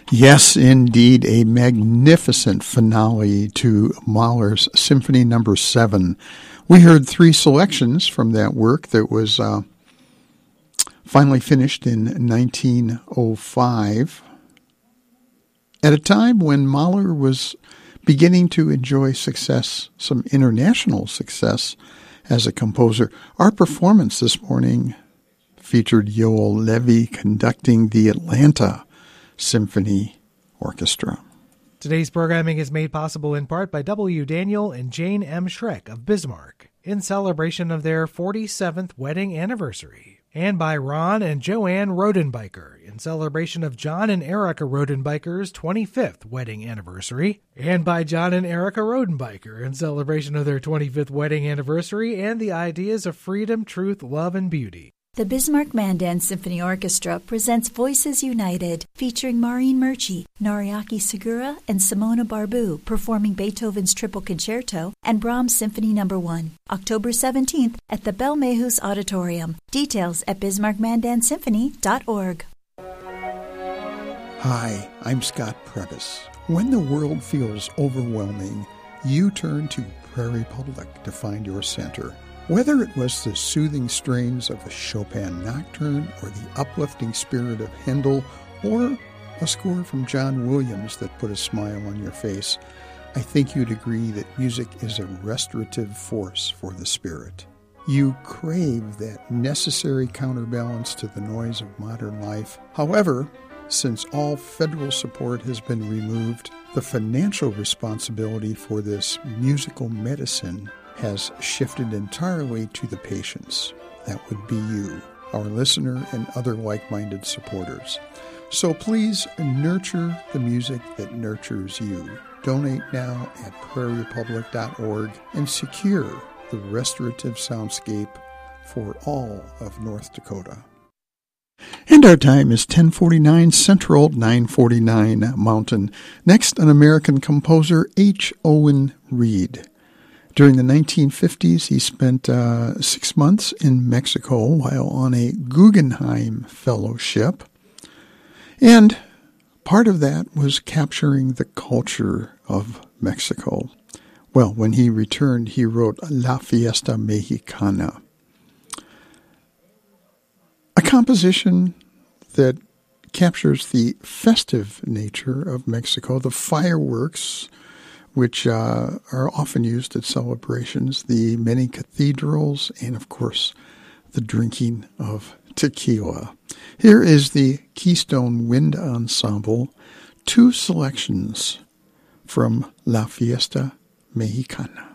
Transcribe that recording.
Yes, indeed, a magnificent finale to Mahler's Symphony No. 7. We heard three selections from that work that was finally finished in 1905, at a time when Mahler was beginning to enjoy success, some international success as a composer. Our performance this morning featured Yoel Levi conducting the Atlanta Symphony Orchestra. Today's programming is made possible in part by W. Daniel and Jane M. Schreck of Bismarck in celebration of their 47th wedding anniversary, and by Ron and Joanne Rodenbiker in celebration of John and Erica Rodenbiker's 25th wedding anniversary, and by John and Erica Rodenbiker in celebration of their 25th wedding anniversary and the ideas of freedom, truth, love, and beauty. The Bismarck Mandan Symphony Orchestra presents Voices United, featuring Maureen Murchie, Noriaki Segura, and Simona Barbu performing Beethoven's Triple Concerto and Brahms Symphony No. 1, October 17th at the Bell Mehus Auditorium. Details at bismarckmandansymphony.org. Hi, I'm Scott Prebis. When the world feels overwhelming, you turn to Prairie Public to find your center. Whether it was the soothing strains of a Chopin nocturne or the uplifting spirit of Handel or a score from John Williams that put a smile on your face, I think you'd agree that music is a restorative force for the spirit. You crave that necessary counterbalance to the noise of modern life. However, since all federal support has been removed, the financial responsibility for this musical medicine has shifted entirely to the patients. That would be you, our listener, and other like-minded supporters. So please nurture the music that nurtures you. Donate now at prairiepublic.org and secure the restorative soundscape for all of North Dakota. And our time is 10:49 Central, 9:49 Mountain. Next, an American composer, H. Owen Reed. During the 1950s, he spent 6 months in Mexico while on a Guggenheim Fellowship. And part of that was capturing the culture of Mexico. Well, when he returned, he wrote La Fiesta Mexicana, a composition that captures the festive nature of Mexico, the fireworks, which are often used at celebrations, the many cathedrals, and, of course, the drinking of tequila. Here is the Keystone Wind Ensemble, two selections from La Fiesta Mexicana.